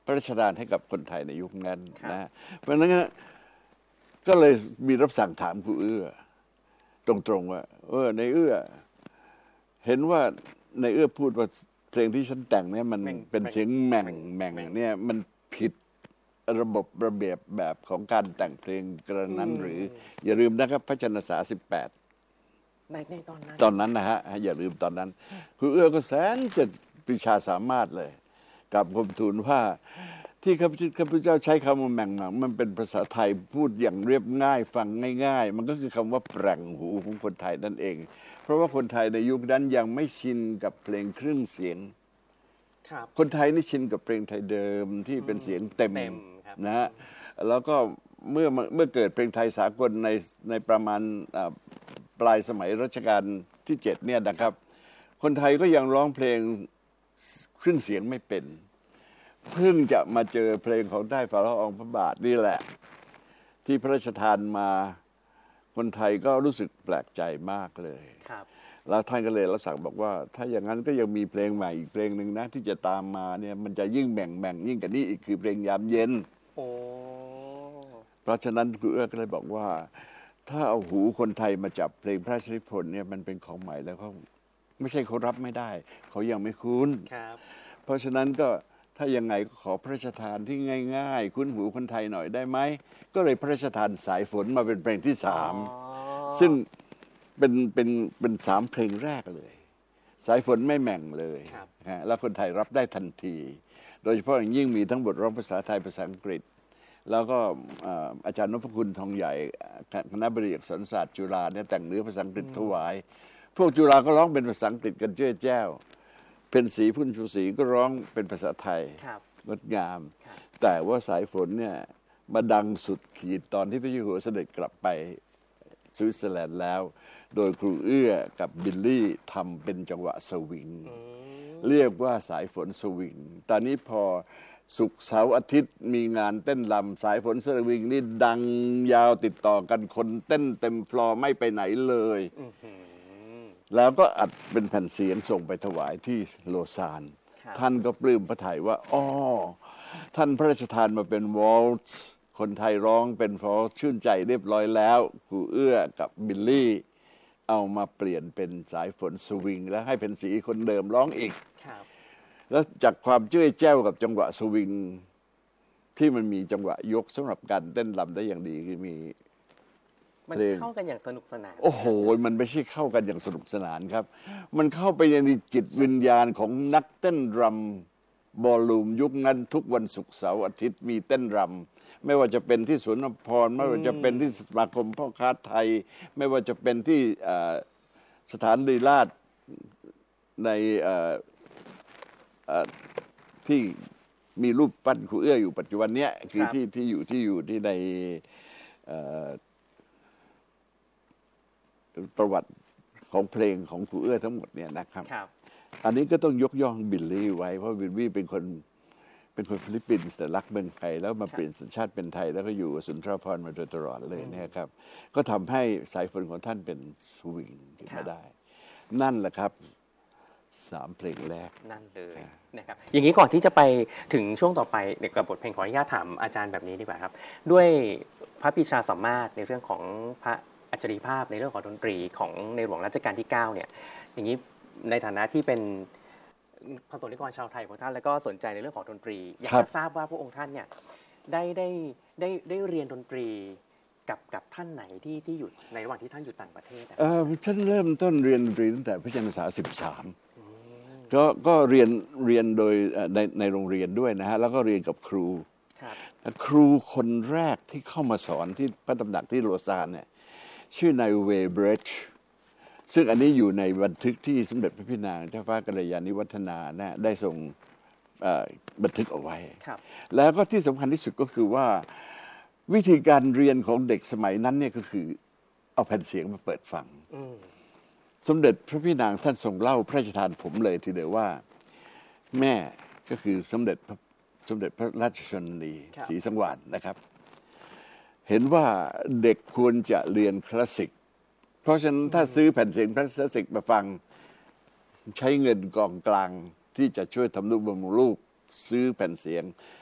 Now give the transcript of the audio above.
พระราชทานให้กับคนไทยในยุคนั้นนะเพราะฉะนั้นก็เลยมีรับสั่งถามครูเอื้อตรงๆว่าในเอื้อเห็นว่าในเอื้อพูดว่าเพลงที่ฉันแต่งเนี่ยมันเป็นเสียงแหม่งเนี่ยมันผิดระบบระเบียบแบบของการแต่งเพลงกระนั้นหรืออย่าลืมนะครับพระชนษา18 ในตอนนั้นนะฮะอย่าลืมตอนนั้นครูเอื้อก็แสนจะปรีชาสามารถเลยกับผมทูลว่าที่ข้าพเจ้าใช้คำว่าแหม่งมันเป็นภาษาไทยพูดอย่างเรียบง่ายฟังง่ายๆมันก็คือคำว่าแปลงหูของคนไทยนั่นเองเพราะว่าคนไทยในยุคนั้นยังไม่ชินกับเพลงครึ่งเสียงคนไทยนี่ชินกับเพลงไทยเดิมที่เป็นเสียงเต็มนะฮะแล้วก็เมื่อเกิดเพลงไทยสากลในประมาณปลายสมัยรัชกาลที่7เนี่ยนะครับคนไทยก็ยังร้องเพลงครึ่งเสียงไม่เป็นเพิ่งจะมาเจอเพลงของใต้ฝ่าละอองพระบาทนี่แหละที่พระราชทานมาคนไทยก็รู้สึกแปลกใจมากเลยแล้วท่านก็เลยรับสั่งบอกว่าถ้าอย่างนั้นก็ยังมีเพลงใหม่อีกเพลงหนึ่งนะที่จะตามมาเนี่ยมันจะยิ่งแบ่งยิ่งกว่านี้อีกคือเพลงยามเย็นเพราะฉะนั้นครูเอื้อก็เลยบอกว่าถ้าเอาหูคนไทยมาจับเพลงพระราชนิพนธ์เนี่ยมันเป็นของใหม่แล้วเขาไม่ใช่เขารับไม่ได้เขายังไม่คุ้นเพราะฉะนั้นก็ถ้ายังไงก็ขอพระราชทานที่ง่ายๆคุ้นหูคนไทยหน่อยได้ไหมก็เลยพระราชทานสายฝนมาเป็นเพลงที่3ซึ่งเป็น3เพลงแรกเลยสายฝนไม่แหม่งเลยแล้วคนไทยรับได้ทันทีโดยเฉพาะอย่างยิ่งมีทั้งบทร้องภาษาไทยภาษาอังกฤษแล้วก็อาจารย์นพคุณทองใหญ่คณะบดีอักษรศาสตร์จุฬาเนี่ยแต่งเนื้อภาษาอังกฤษถวายพวกจุฬาก็ร้องเป็นภาษาอังกฤษกันเจ้าแจ้วเป็นสีพุ่นชูศรีก็ร้องเป็นภาษาไทยงดงามแต่ว่าสายฝนเนี่ยมาดังสุดขีดตอนที่พระเจ้าอยู่หัวเสด็จกลับไปสวิตเซอร์แลนด์แล้วโดยครูเอื้อกับบิลลี่ทำเป็นจังหวะสวิงเรียกว่าสายฝนสวิงตอนนี้พอศุกร์เสาร์อาทิตย์มีงานเต้นรำสายฝนสวิงนี่ดังยาวติดต่อกันคนเต้นเต็มฟลอร์ไม่ไปไหนเลยแล้วก็อัดเป็นแผ่นเสียงส่งไปถวายที่โลซานท่านก็ปลื้มพระทัยว่าท่านพระราชทานมาเป็นวอลซ์คนไทยร้องเป็นวอลซ์ชื่นใจเรียบร้อยแล้วครูเอื้อกับบิลลี่เอามาเปลี่ยนเป็นสายฝนสวิงแล้วให้เป็นสีคนเดิมร้องอีกแล้วจากความเจ้ยแจ้วกับจังหวะสวิงที่มันมีจังหวะยกสำหรับการเต้นรำได้อย่างดีคือมีมันเข้ากันอย่างสนุกสนานโอ้โหมันไม่ใช่เข้ากันอย่างสนุกสนานครับมันเข้าไปในจิตวิญญาณของนักเต้นรำบอลลูมยุคนั้นทุกวันศุกร์เสาร์อาทิตย์มีเต้นรำไม่ว่าจะเป็นที่สวนพรไม่ว่าจะเป็นที่สมาคมพ่อค้าไทยไม่ว่าจะเป็นที่สถานลีลาศในที่มีรูปปั้นครูเอื้ออยู่ปัจจุบันเนี้ยคือที่อยู่ที่ในประวัติของเพลงของครูเอื้อทั้งหมดเนี่ยนะครับอันนี้ก็ต้องยกย่องบิลลี่ไว้เพราะบิลลี่เป็นคนฟิลิปปินส์แต่รักเมืองไทยแล้วมาเปลี่ยนสัญชาติเป็นไทยแล้วก็อยู่สุนทรภรณ์มาโดยตลอดเลยนะครับก็ทำให้สายฝนของท่านเป็นสวิงขึ้นมาได้นั่นแหละครับ3เพลงแรกนั่นเลยนะครับอย่างนี้ก่อนที่จะไปถึงช่วงต่อไปในกับบทเพลงขออนุญาตถามอาจารย์แบบนี้ดีกว่าครับด้วยพระปรีชาสามารถในเรื่องของพระอัจฉริภาพในเรื่องของดนตรีของในหลวงรัชกาลที่9เนี่ยอย่างนี้ในฐานะที่เป็นพระสงฆ์นิกรชาวไทยของท่านแล้วก็สนใจในเรื่องของดนตรีอยากจะทราบว่าพระองค์ท่านเนี่ยได้เรียนดนตรีกับท่านไหนที่อยู่ในระหว่างที่ท่านอยู่ต่างประเทศท่านเริ่มต้นเรียนดนตรีตั้งแต่พระชนษา13ก็เรียนโดยในโรงเรียนด้วยนะฮะแล้วก็เรียนกับครูคนแรกที่เข้ามาสอนที่พระตำหนักที่โลซานเนี่ยชื่อนายเวเบรชซึ่งอันนี้อยู่ในบันทึกที่สมเด็จพระพี่นางเจ้าฟ้ากัลยาณิวัฒนานะได้ส่งบันทึกเอาไว้แล้วก็ที่สำคัญที่สุดก็คือว่าวิธีการเรียนของเด็กสมัยนั้นเนี่ยก็คือเอาแผ่นเสียงมาเปิดฟังสมเด็จพระพี่นางท่านทรงเล่าพระราชทานผมเลยทีเดียวว่าแม่ก็คือสมเด็จพระราชชนนีศรีสังวาลนะครับเห็นว่าเด็กควรจะเรียนคลาสสิกเพราะฉะนั้นถ้าซื้อแผ่นเสียงคลาสสิกมาฟังใช้เงินกองกลางที่จะช่วยทำนุบำรุงลูกซื้อแผ่นเสียง